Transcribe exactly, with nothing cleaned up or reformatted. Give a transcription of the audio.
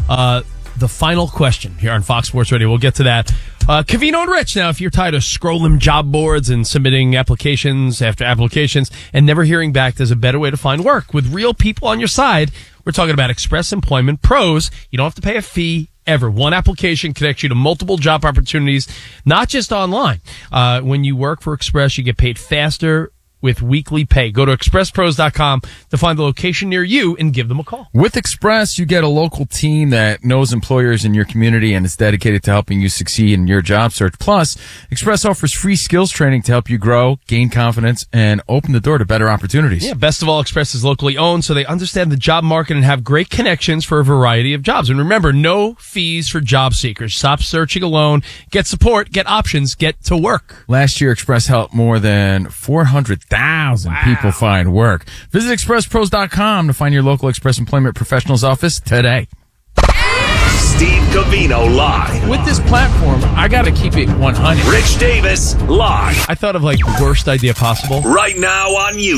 Uh, the final question here on Fox Sports Radio. We'll get to that. Uh, Covino and Rich. Now, if you're tired of scrolling job boards and submitting applications after applications and never hearing back, there's a better way to find work. With real people on your side, we're talking about Express Employment Pros. You don't have to pay a fee ever. One application connects you to multiple job opportunities, not just online. Uh, when you work for Express, you get paid faster with weekly pay. Go to express pros dot com to find the location near you and give them a call. With Express, you get a local team that knows employers in your community and is dedicated to helping you succeed in your job search. Plus, Express offers free skills training to help you grow, gain confidence, and open the door to better opportunities. Yeah, best of all, Express is locally owned, so they understand the job market and have great connections for a variety of jobs. And remember, no fees for job seekers. Stop searching alone. Get support, get options, get to work. Last year, Express helped more than four hundred thousand wow. people find work. Visit express pros dot com to find your local Express Employment Professionals office today. Steve Covino live. With this platform, I got to keep it one hundred. Rich Davis live. I thought of like the worst idea possible. Right now on YouTube.